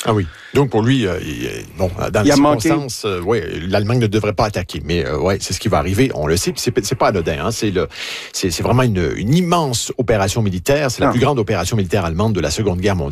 Ah oui. Donc pour lui, dans les circonstances, l'Allemagne ne devrait pas attaquer. Mais c'est ce qui va arriver. On le sait. Puis c'est pas anodin. Hein. C'est vraiment une immense opération militaire. C'est la plus grande opération militaire allemande de la Seconde Guerre mondiale.